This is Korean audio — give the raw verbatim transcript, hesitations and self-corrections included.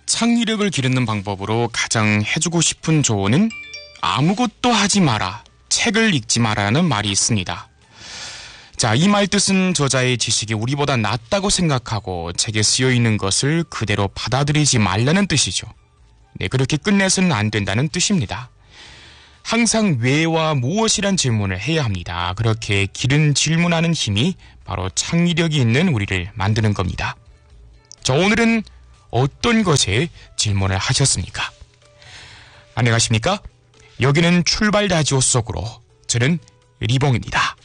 창의력을 기르는 방법으로 가장 해주고 싶은 조언은 아무것도 하지 마라, 책을 읽지 마라는 말이 있습니다. 자, 이 말 뜻은 저자의 지식이 우리보다 낫다고 생각하고 책에 쓰여있는 것을 그대로 받아들이지 말라는 뜻이죠. 네, 그렇게 끝내서는 안 된다는 뜻입니다. 항상 왜와 무엇이란 질문을 해야 합니다. 그렇게 길은 질문하는 힘이 바로 창의력이 있는 우리를 만드는 겁니다. 자, 오늘은 어떤 것에 질문을 하셨습니까? 안녕하십니까? 여기는 출발 라디오 속으로, 저는 리봉입니다.